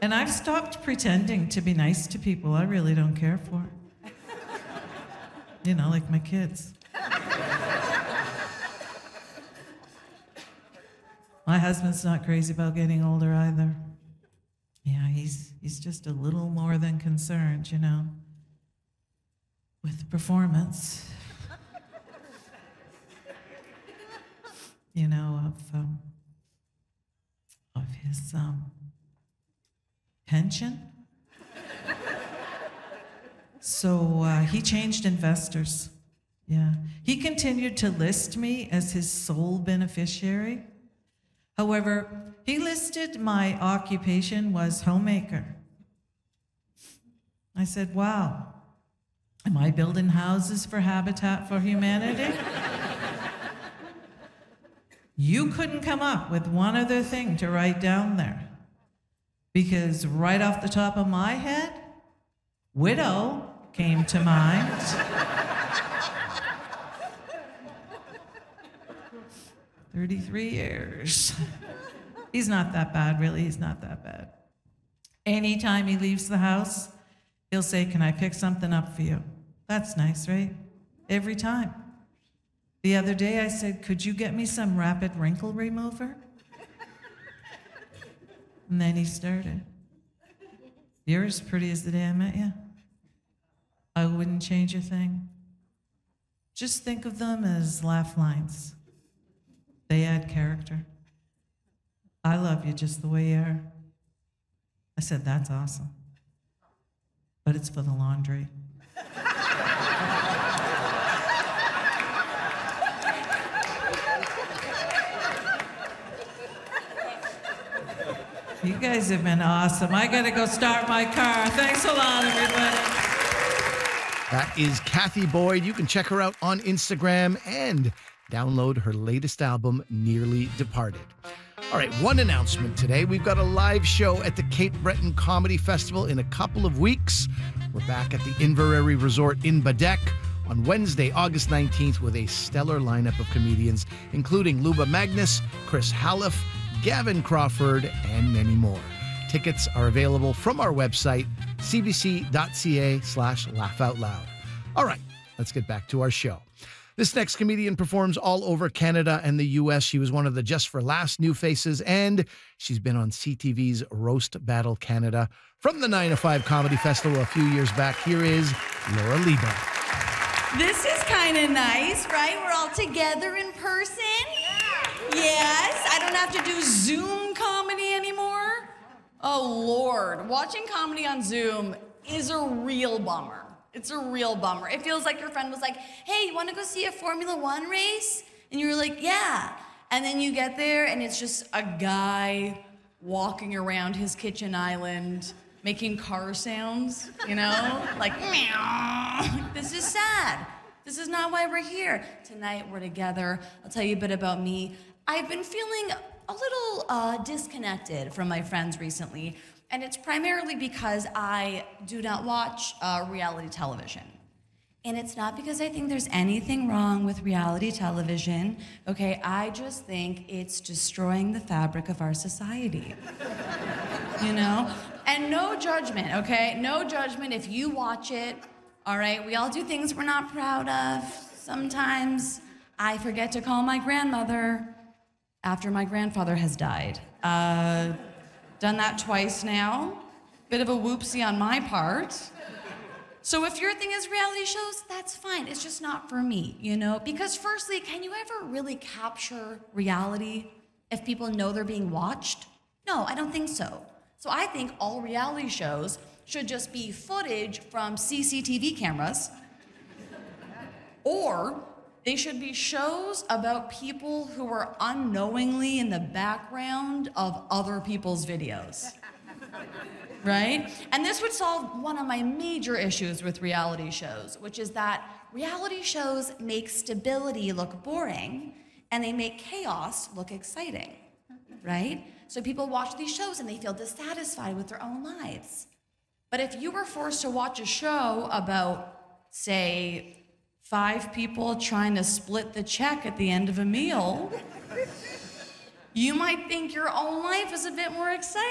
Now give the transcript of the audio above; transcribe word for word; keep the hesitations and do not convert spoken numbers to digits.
And I've stopped pretending to be nice to people I really don't care for. You know, like my kids. My husband's not crazy about getting older either. Yeah, he's he's just a little more than concerned, you know, with performance. You know, of um, of his um, pension. So uh, he changed investors. Yeah, he continued to list me as his sole beneficiary. However, he listed my occupation was homemaker. I said, wow, am I building houses for Habitat for Humanity? You couldn't come up with one other thing to write down there. Because right off the top of my head, widow came to mind. thirty-three years. He's not that bad, really. He's not that bad. Anytime he leaves the house, he'll say, can I pick something up for you? That's nice, right? Every time. The other day I said, could you get me some rapid wrinkle remover? And then he started. You're as pretty as the day I met you. I wouldn't change a thing. Just think of them as laugh lines. They add character. I love you just the way you are. I said, that's awesome. But it's for the laundry. You guys have been awesome. I gotta go start my car. Thanks a lot, everybody. That is Kathy Boyd. You can check her out on Instagram and download her latest album, Nearly Departed. All right, one announcement today. We've got a live show at the Cape Breton Comedy Festival in a couple of weeks. We're back at the Inverary Resort in Badek on Wednesday, August nineteenth, with a stellar lineup of comedians, including Luba Magnus, Chris Hallef, Gavin Crawford, and many more. Tickets are available from our website, cbc.ca slash laugh out loud. All right, let's get back to our show. This next comedian performs all over Canada and the U S. She was one of the Just for Laughs new faces, and she's been on C T V's Roast Battle Canada. From the nine to five Comedy Festival a few years back, here is Laura Liebe. This is kind of nice, right? We're all together in person. Yes, I don't have to do Zoom comedy anymore. Oh, Lord. Watching comedy on Zoom is a real bummer. It's a real bummer. It feels like your friend was like, hey, you want to go see a Formula One race? And you were like, yeah. And then you get there, and it's just a guy walking around his kitchen island making car sounds, you know? Like, meow. This is sad. This is not why we're here. Tonight, we're together. I'll tell you a bit about me. I've been feeling a little uh, disconnected from my friends recently, and it's primarily because I do not watch uh, reality television. And it's not because I think there's anything wrong with reality television, okay? I just think it's destroying the fabric of our society, you know? And no judgment, okay? No judgment if you watch it, all right? We all do things we're not proud of. Sometimes I forget to call my grandmother after my grandfather has died. Uh, done that twice now. Bit of a whoopsie on my part. So if your thing is reality shows, that's fine. It's just not for me, you know? Because firstly, can you ever really capture reality if people know they're being watched? No, I don't think so. So I think all reality shows should just be footage from C C T V cameras, or they should be shows about people who are unknowingly in the background of other people's videos, right? And this would solve one of my major issues with reality shows, which is that reality shows make stability look boring, and they make chaos look exciting, right? So people watch these shows and they feel dissatisfied with their own lives. But if you were forced to watch a show about, say, five people trying to split the check at the end of a meal, you might think your own life is a bit more exciting.